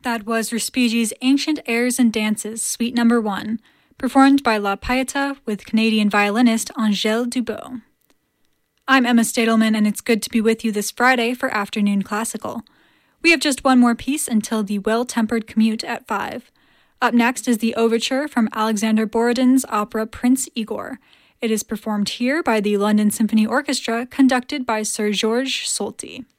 That was Respigi's Ancient Airs and Dances, Suite No. 1, performed by La Pietà with Canadian violinist Angèle Dubot. I'm Emma Stadelman, and it's good to be with you this Friday for Afternoon Classical. We have just one more piece until the Well-Tempered Commute at 5. Up next is the overture from Alexander Borodin's opera Prince Igor. It is performed here by the London Symphony Orchestra, conducted by Sir George Solti.